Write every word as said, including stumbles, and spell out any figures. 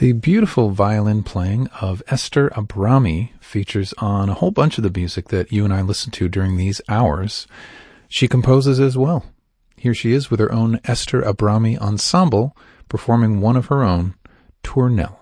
The beautiful violin playing of Esther Abrami features on a whole bunch of the music that you and I listen to during these hours. She composes as well. Here she is with her own Esther Abrami Ensemble, performing one of her own, Tournelle.